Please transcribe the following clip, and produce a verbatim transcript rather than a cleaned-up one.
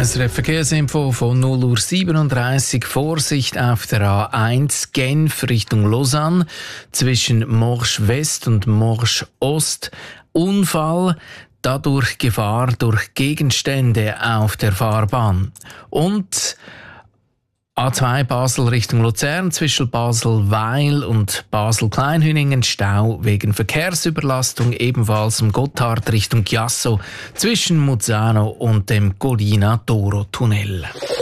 Es ist Verkehrsinfo von null Uhr siebenunddreißig. Vorsicht auf der A eins Genf Richtung Lausanne zwischen Morsch West und Morsch Ost. Unfall, dadurch Gefahr durch Gegenstände auf der Fahrbahn. Und A zwei Basel Richtung Luzern zwischen Basel-Weil und Basel-Kleinhüningen Stau wegen Verkehrsüberlastung, ebenfalls im Gotthard Richtung Chiasso zwischen Muzzano und dem Collina Toro Tunnel.